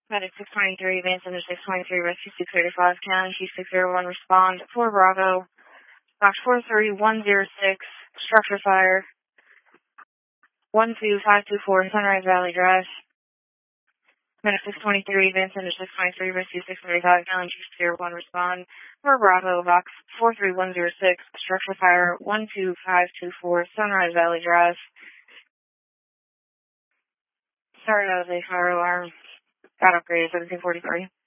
Medic 623, advance under 623, rescue 635, County 2601, respond 4 Bravo, box 43106, structure fire, 12524, Sunrise Valley Drive. Medic 623, advance under 623, rescue 635, County 2601, respond 4 Bravo, box 43106, structure fire, 12524, Sunrise Valley Drive. Started as a fire alarm. Got upgraded 1743.